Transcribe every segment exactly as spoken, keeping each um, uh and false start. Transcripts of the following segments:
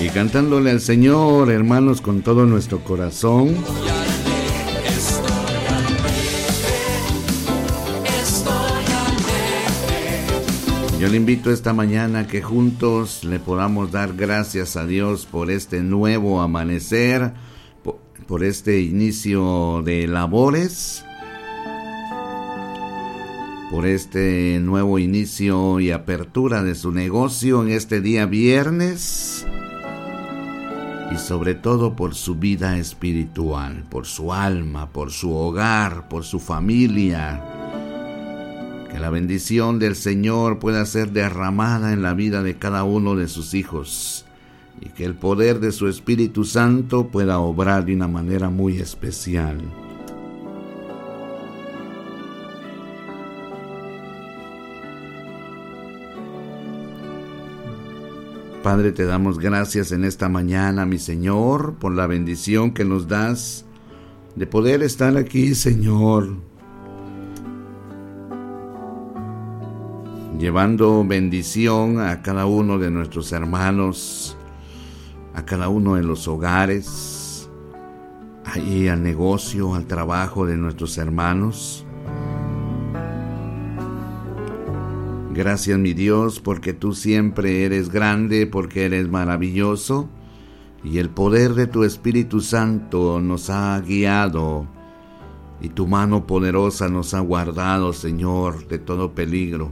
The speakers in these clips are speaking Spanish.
Y cantándole al Señor, hermanos, con todo nuestro corazón. Yo le invito esta mañana a que juntos le podamos dar gracias a Dios por este nuevo amanecer, por, por este inicio de labores, por este nuevo inicio y apertura de su negocio en este día viernes, y sobre todo por su vida espiritual, por su alma, por su hogar, por su familia. Que la bendición del Señor pueda ser derramada en la vida de cada uno de sus hijos y que el poder de su Espíritu Santo pueda obrar de una manera muy especial. Padre, te damos gracias en esta mañana, mi Señor, por la bendición que nos das de poder estar aquí, Señor, llevando bendición a cada uno de nuestros hermanos, a cada uno de los hogares, ahí al negocio, al trabajo de nuestros hermanos. Gracias, mi Dios, porque tú siempre eres grande, porque eres maravilloso, y el poder de tu Espíritu Santo nos ha guiado, y tu mano poderosa nos ha guardado, Señor, de todo peligro.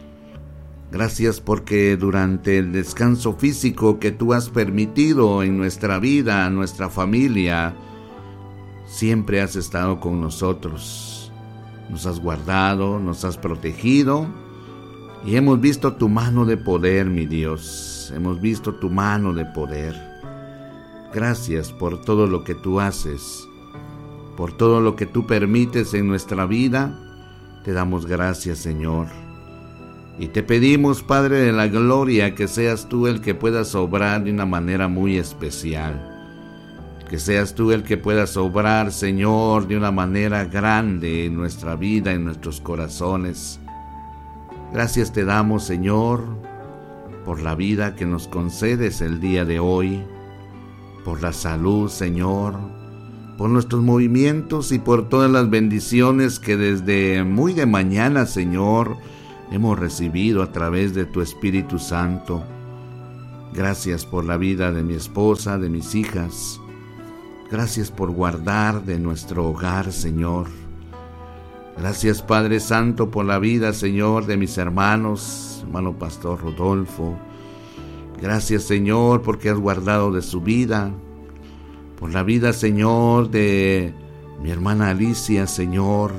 Gracias porque durante el descanso físico que tú has permitido en nuestra vida, en nuestra familia, siempre has estado con nosotros. Nos has guardado, nos has protegido y hemos visto tu mano de poder, mi Dios. Hemos visto tu mano de poder. Gracias por todo lo que tú haces, por todo lo que tú permites en nuestra vida. Te damos gracias, Señor. Y te pedimos, Padre de la Gloria, que seas tú el que puedas obrar de una manera muy especial. Que seas tú el que puedas obrar, Señor, de una manera grande en nuestra vida, en nuestros corazones. Gracias te damos, Señor, por la vida que nos concedes el día de hoy, por la salud, Señor, por nuestros movimientos y por todas las bendiciones que desde muy de mañana, Señor, hemos recibido a través de tu Espíritu Santo. Gracias por la vida de mi esposa, de mis hijas. Gracias por guardar de nuestro hogar, Señor. Gracias, Padre Santo, por la vida, Señor, de mis hermanos, hermano Pastor Rodolfo. Gracias, Señor, porque has guardado de su vida. Por la vida, Señor, de mi hermana Alicia, Señor.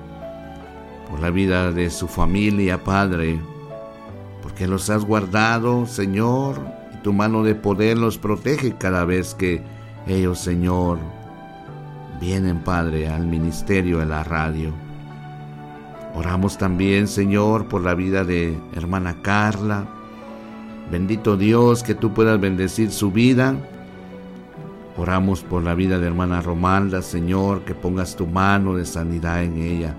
Por la vida de su familia, Padre, porque los has guardado, Señor, y tu mano de poder los protege cada vez que ellos, Señor, vienen, Padre, al ministerio de la radio. Oramos también, Señor, por la vida de hermana Carla. Bendito Dios, que tú puedas bendecir su vida. Oramos por la vida de hermana Romalda, Señor, que pongas tu mano de sanidad en ella.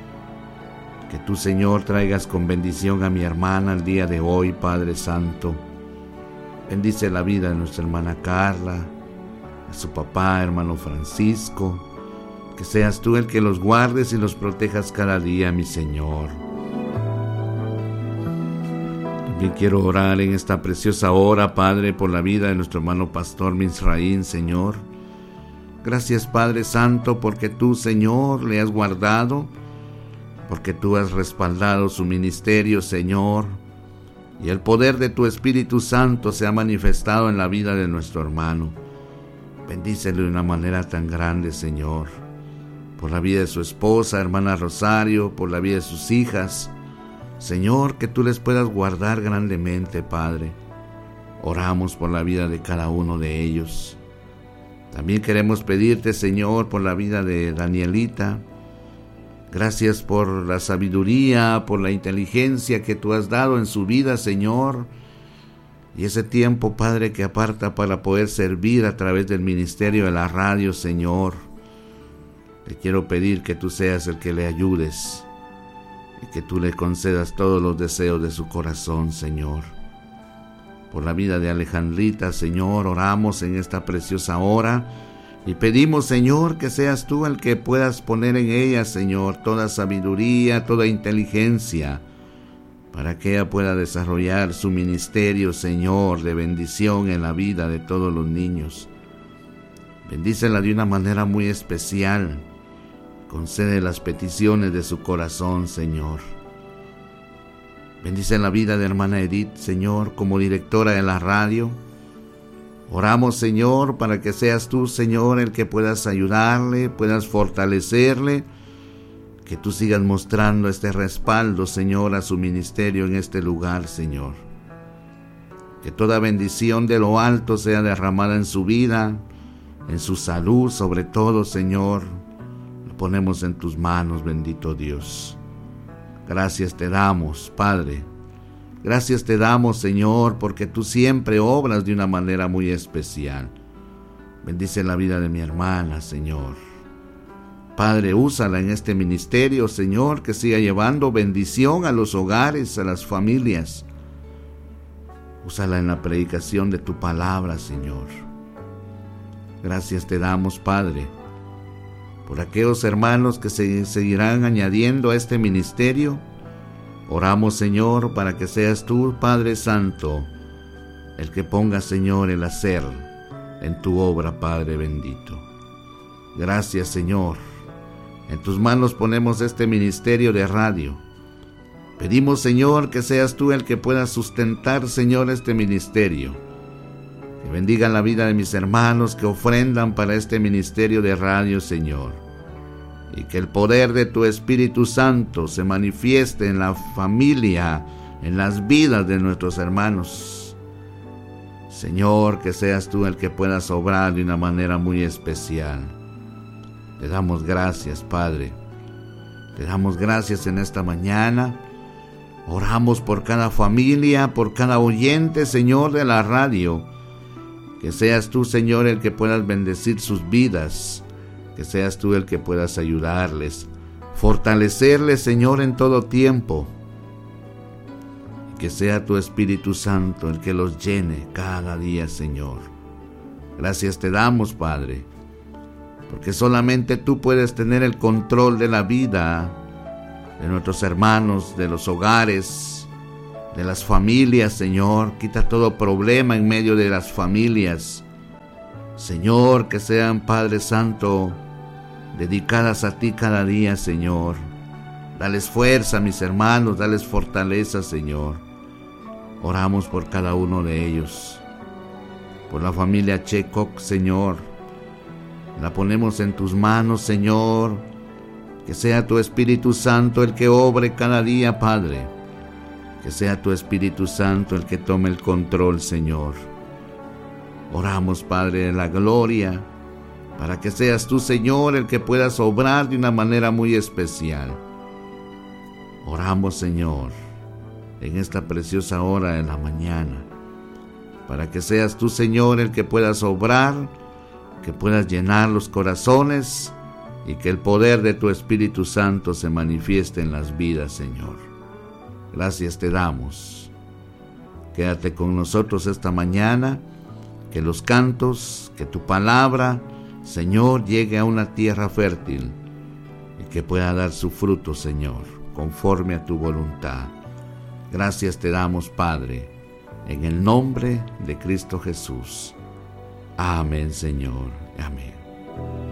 Que tú, Señor, traigas con bendición a mi hermana el día de hoy, Padre Santo. Bendice la vida de nuestra hermana Carla, a su papá, hermano Francisco. Que seas tú el que los guardes y los protejas cada día, mi Señor. También quiero orar en esta preciosa hora, Padre, por la vida de nuestro hermano Pastor Misraín, Señor. Gracias, Padre Santo, porque tú, Señor, le has guardado, porque tú has respaldado su ministerio, Señor, y el poder de tu Espíritu Santo se ha manifestado en la vida de nuestro hermano. Bendícele de una manera tan grande, Señor, por la vida de su esposa, hermana Rosario, por la vida de sus hijas. Señor, que tú les puedas guardar grandemente, Padre. Oramos por la vida de cada uno de ellos. También queremos pedirte, Señor, por la vida de Danielita. Gracias por la sabiduría, por la inteligencia que tú has dado en su vida, Señor. Y ese tiempo, Padre, que aparta para poder servir a través del ministerio de la radio, Señor. Te quiero pedir que tú seas el que le ayudes y que tú le concedas todos los deseos de su corazón, Señor. Por la vida de Alejandrita, Señor, oramos en esta preciosa hora y pedimos, Señor, que seas tú el que puedas poner en ella, Señor, toda sabiduría, toda inteligencia, para que ella pueda desarrollar su ministerio, Señor, de bendición en la vida de todos los niños. Bendícela de una manera muy especial. Concede las peticiones de su corazón, Señor. Bendice la vida de hermana Edith, Señor, como directora de la radio. Oramos, Señor, para que seas tú, Señor, el que puedas ayudarle, puedas fortalecerle, que tú sigas mostrando este respaldo, Señor, a su ministerio en este lugar, Señor. Que toda bendición de lo alto sea derramada en su vida, en su salud, sobre todo, Señor. Lo ponemos en tus manos, bendito Dios. Gracias te damos, Padre. Gracias te damos, Señor, porque tú siempre obras de una manera muy especial. Bendice la vida de mi hermana, Señor. Padre, úsala en este ministerio, Señor, que siga llevando bendición a los hogares, a las familias. Úsala en la predicación de tu palabra, Señor. Gracias te damos, Padre, por aquellos hermanos que se seguirán añadiendo a este ministerio. Oramos, Señor, para que seas tú, Padre Santo, el que ponga, Señor, el hacer en tu obra, Padre bendito. Gracias, Señor. En tus manos ponemos este ministerio de radio. Pedimos, Señor, que seas tú el que pueda sustentar, Señor, este ministerio. Que bendiga la vida de mis hermanos que ofrendan para este ministerio de radio, Señor. Y que el poder de tu Espíritu Santo se manifieste en la familia, en las vidas de nuestros hermanos. Señor, que seas tú el que puedas obrar de una manera muy especial. Te damos gracias, Padre. Te damos gracias en esta mañana. Oramos por cada familia, por cada oyente, Señor, de la radio. Que seas tú, Señor, el que puedas bendecir sus vidas. Que seas tú el que puedas ayudarles, fortalecerles, Señor, en todo tiempo. Y que sea tu Espíritu Santo el que los llene cada día, Señor. Gracias te damos, Padre, porque solamente tú puedes tener el control de la vida de nuestros hermanos, de los hogares, de las familias, Señor. Quita todo problema en medio de las familias. Señor, que sean, Padre Santo, dedicadas a ti cada día, Señor. Dales fuerza a mis hermanos, dales fortaleza, Señor. Oramos por cada uno de ellos. Por la familia Checoc, Señor. La ponemos en tus manos, Señor. Que sea tu Espíritu Santo el que obre cada día, Padre. Que sea tu Espíritu Santo el que tome el control, Señor. Oramos, Padre de la gloria, para que seas tú, Señor, el que puedas obrar de una manera muy especial. Oramos, Señor, en esta preciosa hora de la mañana, para que seas tú, Señor, el que puedas obrar, que puedas llenar los corazones y que el poder de tu Espíritu Santo se manifieste en las vidas, Señor. Gracias te damos. Quédate con nosotros esta mañana. Que los cantos, que tu palabra, Señor, llegue a una tierra fértil y que pueda dar su fruto, Señor, conforme a tu voluntad. Gracias te damos, Padre, en el nombre de Cristo Jesús. Amén, Señor. Amén.